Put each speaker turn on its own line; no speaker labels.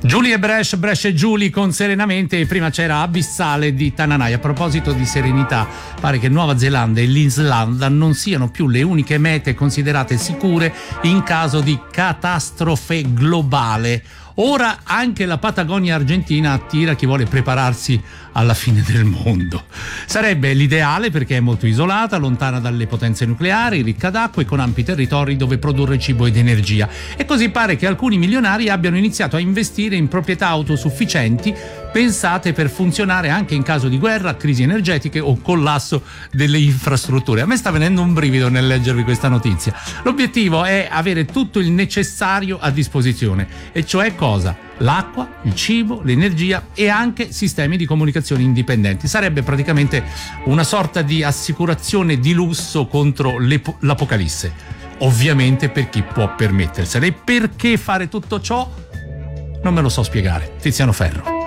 Julie e Brescia e Julie con Serenamente, e prima c'era Abissale di Tananai. A proposito di serenità, pare che Nuova Zelanda e l'Islanda non siano più le uniche mete considerate sicure in caso di catastrofe globale. Ora anche la Patagonia argentina attira chi vuole prepararsi alla fine del mondo. Sarebbe l'ideale perché è molto isolata, lontana dalle potenze nucleari, ricca d'acqua e con ampi territori dove produrre cibo ed energia. E così pare che alcuni milionari abbiano iniziato a investire in proprietà autosufficienti pensate per funzionare anche in caso di guerra, crisi energetiche o collasso delle infrastrutture. A me sta venendo un brivido nel leggervi questa notizia. L'obiettivo è avere tutto il necessario a disposizione, e cioè cosa? L'acqua, il cibo, l'energia e anche sistemi di comunicazione indipendenti. Sarebbe praticamente una sorta di assicurazione di lusso contro l'apocalisse. Ovviamente per chi può permettersela. E perché fare tutto ciò? Non me lo so spiegare. Tiziano Ferro.